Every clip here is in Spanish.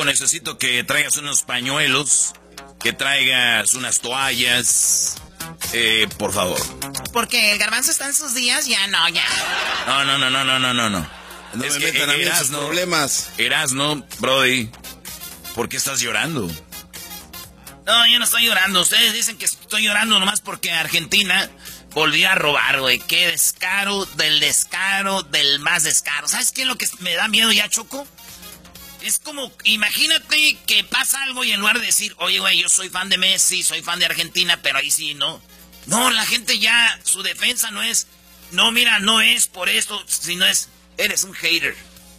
necesito que traigas unos pañuelos, que traigas unas toallas, por favor. Porque el Garbanzo está en sus días, ya no. No. No es me metan a mí en sus problemas. Erasno, Brody, ¿por qué estás llorando? No, yo no estoy llorando. Ustedes dicen que estoy llorando nomás porque Argentina volvió a robar, güey. Qué descaro del más descaro. ¿Sabes qué es lo que me da miedo ya, Choco? Es como, imagínate que pasa algo y en lugar de decir, oye, güey, yo soy fan de Messi, soy fan de Argentina, pero ahí sí, ¿no? No, la gente ya, su defensa no es, no, mira, no es por esto, sino es, eres un hater.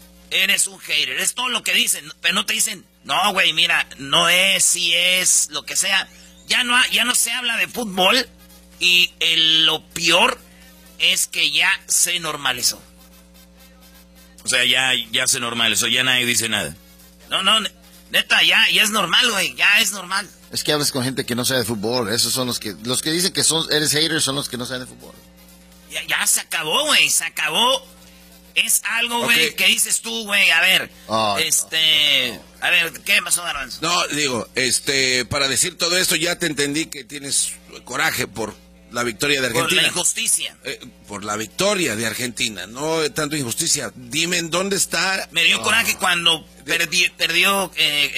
Es todo lo que dicen, pero no te dicen, no, güey, mira, no es, sí es, lo que sea. Ya no se habla de fútbol y lo peor es que ya se normalizó. O sea, ya se normalizó, ya nadie dice nada. No, neta, ya es normal, güey, ya es normal. Es que hablas con gente que no sabe de fútbol, esos son los que dicen que eres hater son los que no saben de fútbol. Ya se acabó, güey, se acabó. Es algo, güey, que dices tú, güey, a ver, a ver, ¿qué pasó, Garbanzo? No, digo, para decir todo esto ya te entendí que tienes coraje por la victoria de Argentina. Por la injusticia. Por la victoria de Argentina, no tanto injusticia. Dime en dónde está. Me dio coraje cuando perdió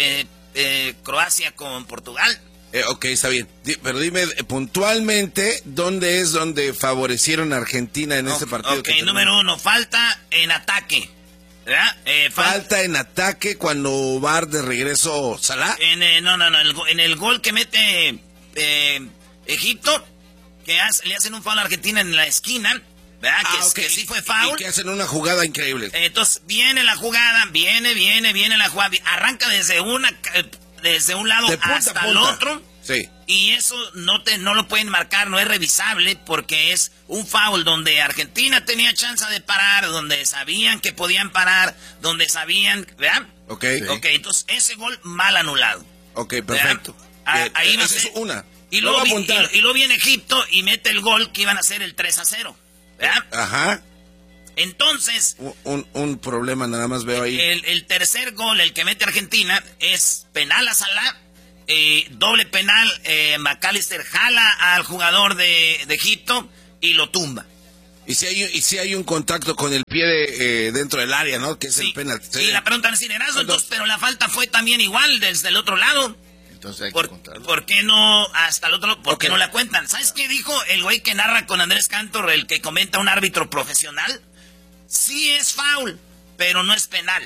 Croacia con Portugal. Ok, está bien. Pero dime puntualmente dónde es donde favorecieron a Argentina en ese partido. Ok, número 1, falta en ataque. ¿Verdad? Falta en ataque cuando va de regreso Salah. En el gol que mete Egipto, que le hacen un foul a Argentina en la esquina, ¿verdad? Que sí fue foul. Y que hacen una jugada increíble. Entonces viene la jugada, viene la jugada, arranca desde un lado hasta el otro. Sí. Y eso no lo pueden marcar, no es revisable porque es un foul donde Argentina tenía chance de parar, donde sabían que podían parar, donde sabían, ¿verdad? Ok. Ok, entonces ese gol mal anulado. Ok, perfecto. Ahí esa es una. Y luego viene Egipto y mete el gol que iban a hacer el 3-0. ¿Verdad? Ajá. Entonces... Un problema nada más veo ahí. El tercer gol, el que mete Argentina, es penal a Salah. Doble penal, McAllister jala al jugador de Egipto y lo tumba. Y si hay un contacto con el pie dentro del área, ¿no? Que es el penal. Sí. Y la pregunta es entonces, pero la falta fue también igual desde el otro lado. Entonces hay que contarlo. ¿Por qué no hasta el otro? ¿Por qué no la cuentan? ¿Sabes qué dijo el güey que narra con Andrés Cantor, el que comenta un árbitro profesional? Sí es foul, pero no es penal.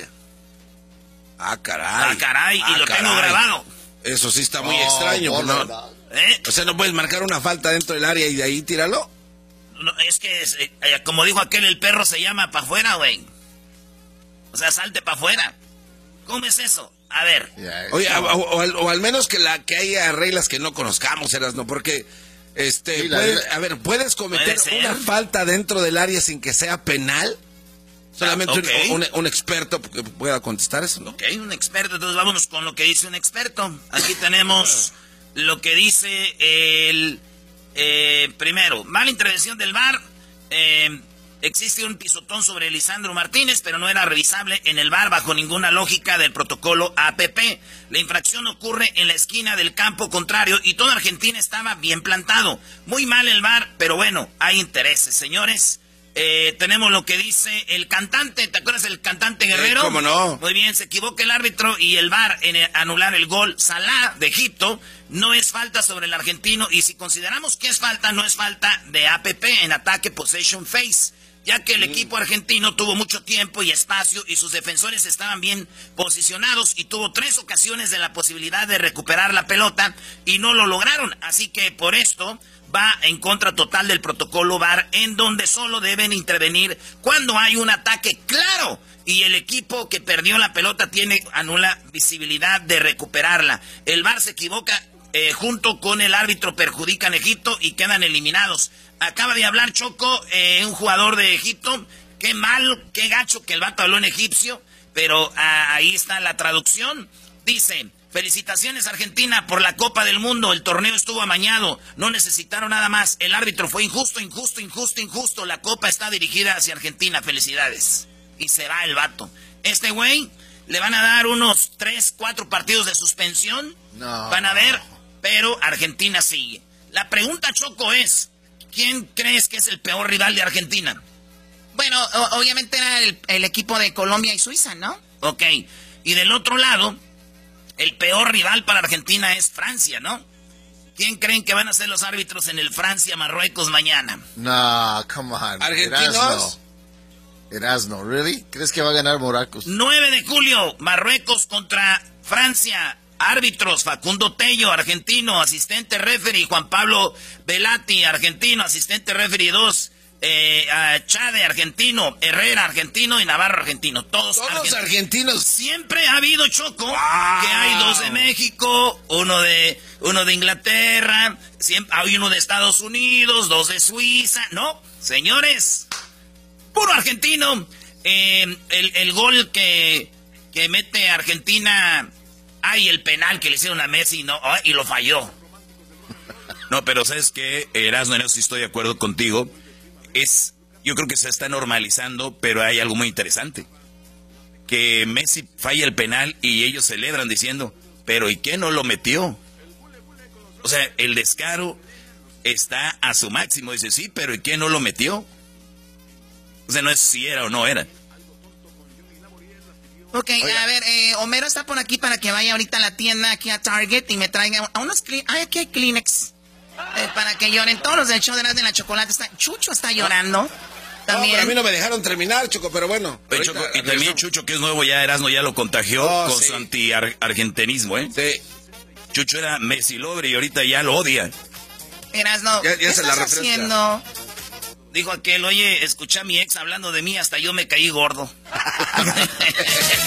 Ah, caray. Y lo tengo grabado. Eso sí está muy extraño. O sea, ¿no puedes marcar una falta dentro del área y de ahí tíralo? No, es que, como dijo aquel, el perro se llama pa' afuera, güey. O sea, salte pa' afuera. ¿Cómo es eso? A ver. Oye, o al menos que haya reglas que no conozcamos, Erasno, porque... ¿puedes cometer una falta dentro del área sin que sea penal? Solamente un experto que pueda contestar eso, ¿no? Ok, un experto. Entonces vámonos con lo que dice un experto. Aquí tenemos lo que dice el... primero, mala intervención del VAR. Existe un pisotón sobre Lisandro Martínez, pero no era revisable en el VAR bajo ninguna lógica del protocolo APP. La infracción ocurre en la esquina del campo contrario y toda Argentina estaba bien plantado. Muy mal el VAR, pero bueno, hay intereses, señores. Tenemos lo que dice el cantante. ¿Te acuerdas del cantante Guerrero? ¿Cómo no? Muy bien, se equivoca el árbitro y el VAR en anular el gol. Salah de Egipto no es falta sobre el argentino y si consideramos que es falta, no es falta de APP en ataque possession phase, ya que el equipo argentino tuvo mucho tiempo y espacio y sus defensores estaban bien posicionados y tuvo 3 ocasiones de la posibilidad de recuperar la pelota y no lo lograron. Así que por esto va en contra total del protocolo VAR, en donde solo deben intervenir cuando hay un ataque claro y el equipo que perdió la pelota anula visibilidad de recuperarla. El VAR se equivoca junto con el árbitro, perjudican a Egipto y quedan eliminados. Acaba de hablar Choco, un jugador de Egipto. Qué mal, qué gacho que el vato habló en egipcio, pero ahí está la traducción. Dice: felicitaciones Argentina por la Copa del Mundo, el torneo estuvo amañado, no necesitaron nada más, el árbitro fue injusto, la Copa está dirigida hacia Argentina, felicidades. Y se va el vato. Este güey le van a dar unos 3, 4 partidos de suspensión. No. Van a ver, pero Argentina sigue. La pregunta, Choco, es, ¿quién crees que es el peor rival de Argentina? Bueno, obviamente era el equipo de Colombia y Suiza, ¿no? Ok, y del otro lado, el peor rival para Argentina es Francia, ¿no? ¿Quién creen que van a ser los árbitros en el Francia-Marruecos mañana? No, come on. ¿Argentinos? Erasno, ¿really? ¿Crees que va a ganar Marruecos? 9 de julio, Marruecos contra Francia. Árbitros, Facundo Tello, argentino, asistente referee, Juan Pablo Velati, argentino, asistente referee 2, Chade, argentino, Herrera, argentino y Navarro, argentino. Todos argentinos. Siempre ha habido, Choco, que hay 2 de México, uno de Inglaterra, siempre hay uno de Estados Unidos, 2 de Suiza. No, señores, puro argentino. El gol que mete Argentina... Ay, el penal que le hicieron a Messi y lo falló. No, pero ¿sabes qué? Erasmo, en eso sí estoy de acuerdo contigo. Yo creo que se está normalizando, pero hay algo muy interesante. Que Messi falla el penal y ellos celebran diciendo, pero ¿y qué no lo metió? O sea, el descaro está a su máximo. Dice, sí, pero ¿y qué no lo metió? O sea, no es si era o no era. Ok, oiga. A ver, Homero está por aquí para que vaya ahorita a la tienda, aquí a Target, y me traiga a unos... aquí hay Kleenex. Para que lloren. Todos los del show de la chocolate están... Chucho está llorando. También. No, pero a mí no me dejaron terminar, Choco, pero bueno. Choco, y también Chucho, que es nuevo ya, Erasmo ya lo contagió con su anti-argentinismo, ¿eh? Sí. Chucho era Messi lover y ahorita ya lo odia. Erasmo, ¿qué estás haciendo? Dijo aquel, oye, escuché a mi ex hablando de mí, hasta yo me caí gordo.